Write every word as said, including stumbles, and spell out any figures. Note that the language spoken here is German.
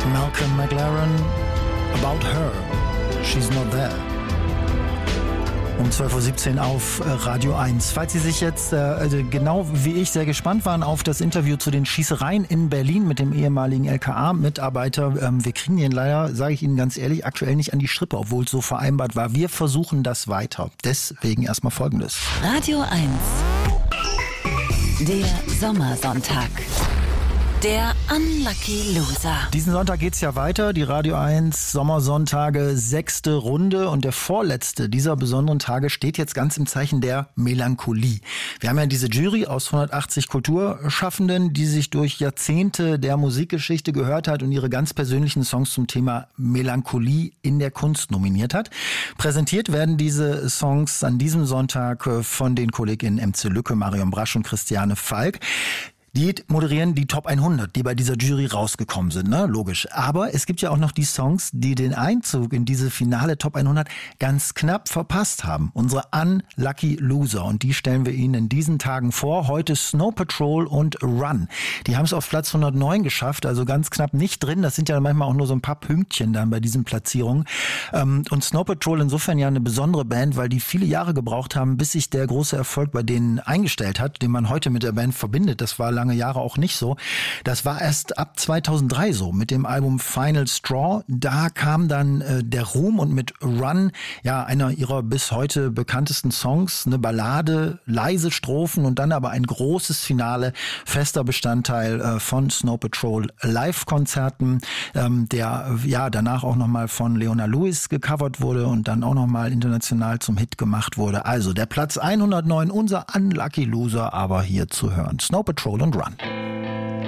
Malcolm McLaren, About Her, She's Not There. Um zwölf Uhr siebzehn auf Radio eins. Falls Sie sich jetzt, äh, also genau wie ich, sehr gespannt waren auf das Interview zu den Schießereien in Berlin mit dem ehemaligen L K A-Mitarbeiter, ähm, wir kriegen ihn leider, sage ich Ihnen ganz ehrlich, aktuell nicht an die Strippe, obwohl es so vereinbart war. Wir versuchen das weiter. Deswegen erstmal Folgendes. Radio eins. Der Sommersonntag. Der Unlucky Loser. Diesen Sonntag geht's ja weiter. Die Radio eins Sommersonntage, sechste Runde. Und der vorletzte dieser besonderen Tage steht jetzt ganz im Zeichen der Melancholie. Wir haben ja diese Jury aus hundertachtzig Kulturschaffenden, die sich durch Jahrzehnte der Musikgeschichte gehört hat und ihre ganz persönlichen Songs zum Thema Melancholie in der Kunst nominiert hat. Präsentiert werden diese Songs an diesem Sonntag von den KollegInnen Emze Lücke, Marion Brasch und Christiane Falk. Die moderieren die Top hundert, die bei dieser Jury rausgekommen sind, ne? Logisch. Aber es gibt ja auch noch die Songs, die den Einzug in diese finale Top hundert ganz knapp verpasst haben. Unsere Unlucky Loser. Und die stellen wir Ihnen in diesen Tagen vor. Heute Snow Patrol und Run. Die haben es auf Platz hundertneun geschafft, also ganz knapp nicht drin. Das sind ja manchmal auch nur so ein paar Pünktchen dann bei diesen Platzierungen. Und Snow Patrol insofern ja eine besondere Band, weil die viele Jahre gebraucht haben, bis sich der große Erfolg bei denen eingestellt hat, den man heute mit der Band verbindet. Das war lange Jahre auch nicht so. Das war erst ab zweitausenddrei so mit dem Album Final Straw. Da kam dann äh, der Ruhm und mit Run, ja, einer ihrer bis heute bekanntesten Songs, eine Ballade, leise Strophen und dann aber ein großes Finale, fester Bestandteil äh, von Snow Patrol Live-Konzerten, ähm, der ja danach auch nochmal von Leona Lewis gecovert wurde und dann auch nochmal international zum Hit gemacht wurde. Also der Platz hundertneun, unser Unlucky Loser, aber hier zu hören. Snow Patrol und Run.